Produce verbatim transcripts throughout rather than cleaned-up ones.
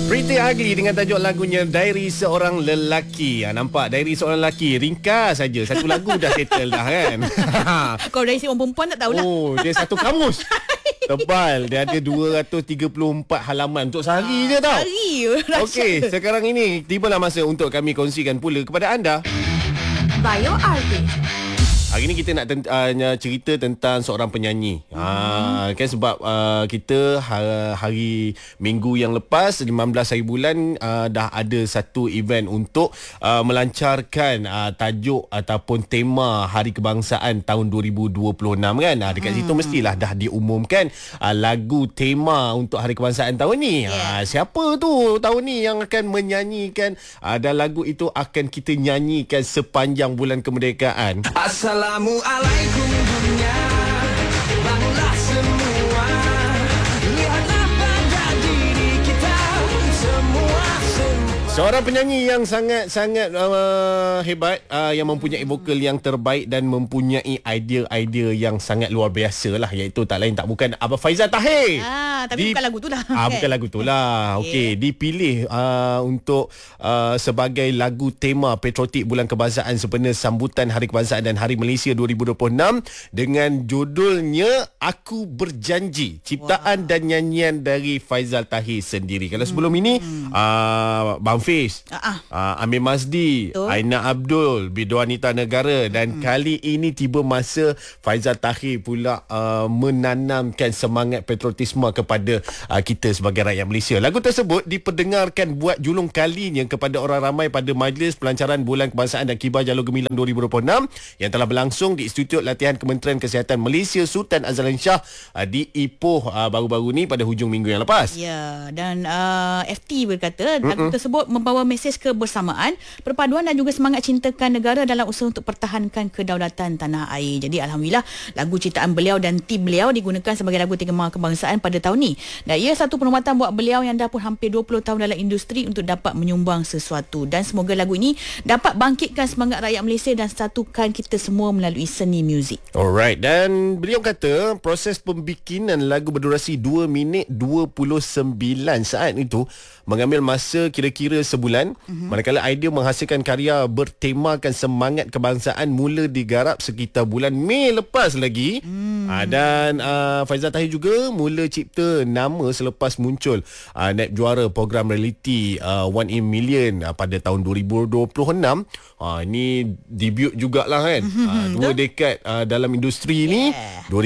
Pretty Ugly dengan tajuk lagunya Diary Seorang Lelaki. Ha, nampak Diary Seorang Lelaki ringkas saja. Satu lagu dah settle dah kan. Kalau dari seorang perempuan tak tahulah. Oh, dia satu kamus. Tebal. Dia ada dua ratus tiga puluh empat halaman untuk sehari ah, je tau. Sehari. Okey, sekarang ini tibalah masa untuk kami kongsikan pula kepada anda Bio Artist. Hari ni kita nak tent- uh, cerita tentang seorang penyanyi. Hmm. Uh, kan sebab uh, kita hari, hari Minggu yang lepas lima belas hari bulan uh, dah ada satu event untuk uh, melancarkan uh, tajuk ataupun tema Hari Kebangsaan tahun dua ribu dua puluh enam kan. Uh, dekat hmm. situ mestilah dah diumumkan uh, lagu tema untuk Hari Kebangsaan tahun ni. Yeah. Uh, siapa tu tahun ni yang akan menyanyikan uh, dan lagu itu akan kita nyanyikan sepanjang bulan kemerdekaan. Assalamualaikum dunia, bangunlah semua, lihatlah pada diri kita semua, semua. Seorang penyanyi yang sangat-sangat uh, hebat, uh, yang mempunyai vokal yang terbaik dan mempunyai idea-idea yang sangat luar biasa lah, iaitu tak lain tak bukan Abang Faizal Tahir. Ah, tapi Di, bukan lagu tu lah. Ah, bukan lagu tu lah. Okey, okay. Dipilih uh, untuk uh, sebagai lagu tema patriotik Bulan Kebangsaan sempena sambutan Hari Kebangsaan dan Hari Malaysia dua ribu dua puluh enam dengan judulnya Aku Berjanji, ciptaan wow. dan nyanyian dari Faizal Tahir sendiri. Kalau sebelum hmm. ini uh, Bang Fiz, uh-uh. uh, Amir Mazdi, Betul. Aina Abdul, Biduanita Negara, dan hmm. kali ini tiba masa Faizal Tahir pula uh, menanamkan semangat patriotisme kepada uh, kita sebagai rakyat Malaysia. Lagu tersebut diperdengarkan buat julung kalinya kepada orang ramai pada majlis pelancaran Bulan Kebangsaan dan Kibar Jalur Gemilang dua ribu dua puluh enam yang telah berlangsung di Institut Latihan Kementerian Kesihatan Malaysia Sultan Azlan Shah uh, di Ipoh uh, baru-baru ni pada hujung minggu yang lepas. Ya, dan uh, F T berkata lagu Mm-mm. tersebut membawa mesej kebersamaan, perpaduan dan juga semangat cintakan negara dalam usaha untuk pertahankan kedaulatan tanah air. Jadi alhamdulillah lagu ciptaan beliau dan tim beliau digunakan sebagai lagu tema kebangsaan pada tahun ni. Dan ia satu penghormatan buat beliau yang dah pun hampir dua puluh tahun dalam industri untuk dapat menyumbang sesuatu. Dan semoga lagu ini dapat bangkitkan semangat rakyat Malaysia dan satukan kita semua melalui seni muzik. Alright, dan beliau kata proses pembikinan lagu berdurasi dua minit dua puluh sembilan saat itu mengambil masa kira-kira sebulan, uh-huh. manakala idea menghasilkan karya bertemakan semangat kebangsaan mula digarap sekitar bulan Mei lepas lagi. Hmm. Uh, dan uh, Faizal Tahir juga mula cipta nama selepas muncul uh, naib juara program reality uh, One in Million uh, pada tahun dua ribu dua puluh enam. Uh, ini debut jugalah kan. Uh, dua dekad uh, dalam industri yeah. ni. dua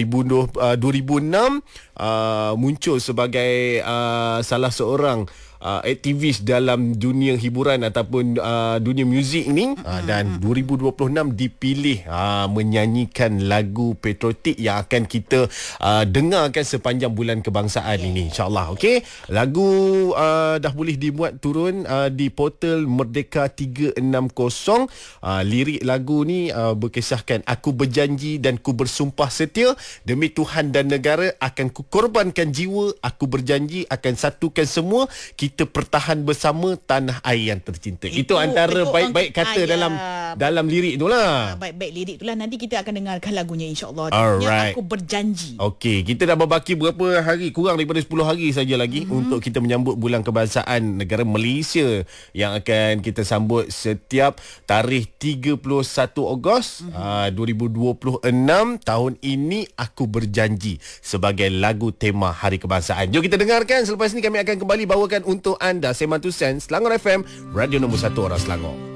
ribu enam uh, muncul sebagai uh, salah seorang Uh, aktivis dalam dunia hiburan ataupun uh, dunia muzik ni, uh, dan dua ribu dua puluh enam dipilih uh, menyanyikan lagu patriotik yang akan kita uh, dengarkan sepanjang bulan kebangsaan yeah. ini, insyaAllah. Okey, lagu uh, dah boleh dibuat turun uh, di portal Merdeka tiga enam kosong. uh, lirik lagu ni uh, berkisahkan, aku berjanji dan ku bersumpah setia demi Tuhan dan negara, akan ku korbankan jiwa, aku berjanji akan satukan semua, kita pertahan bersama tanah air yang tercinta. Itu, itu antara baik-baik kata ayah. dalam dalam lirik itulah. Baik-baik lirik itulah, nanti kita akan dengarkan lagunya insya-Allah. Alright. Aku berjanji. Okey, kita dah berbaki berapa hari, kurang daripada sepuluh hari saja lagi mm-hmm. untuk kita menyambut Bulan Kebangsaan negara Malaysia yang akan kita sambut setiap tarikh tiga puluh satu Ogos mm-hmm. uh, dua ribu dua puluh enam. Tahun ini Aku Berjanji sebagai lagu tema Hari Kebangsaan. Jom kita dengarkan. Selepas ini kami akan kembali bawakan untuk anda Semantu Sen Selangor F M, radio nombor satu orang Selangor.